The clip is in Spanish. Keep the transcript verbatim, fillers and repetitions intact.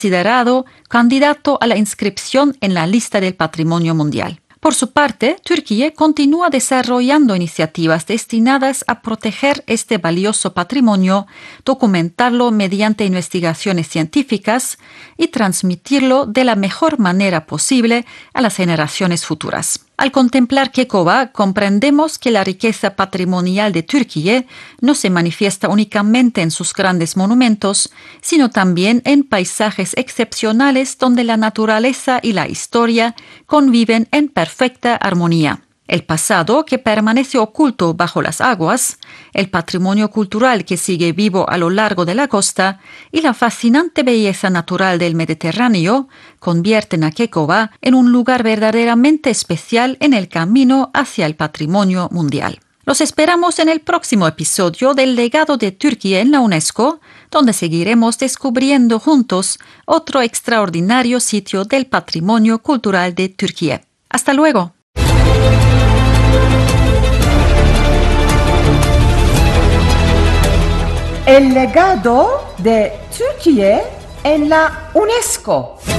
considerado candidato a la inscripción en la lista del Patrimonio Mundial. Por su parte, Turquía continúa desarrollando iniciativas destinadas a proteger este valioso patrimonio, documentarlo mediante investigaciones científicas y transmitirlo de la mejor manera posible a las generaciones futuras. Al contemplar Kekova, comprendemos que la riqueza patrimonial de Turquía no se manifiesta únicamente en sus grandes monumentos, sino también en paisajes excepcionales donde la naturaleza y la historia conviven en perfecta armonía. El pasado que permanece oculto bajo las aguas, el patrimonio cultural que sigue vivo a lo largo de la costa y la fascinante belleza natural del Mediterráneo convierten a Kekova en un lugar verdaderamente especial en el camino hacia el patrimonio mundial. Los esperamos en el próximo episodio del Legado de Turquía en la UNESCO, donde seguiremos descubriendo juntos otro extraordinario sitio del patrimonio cultural de Turquía. ¡Hasta luego! El legado de Turquía en la UNESCO.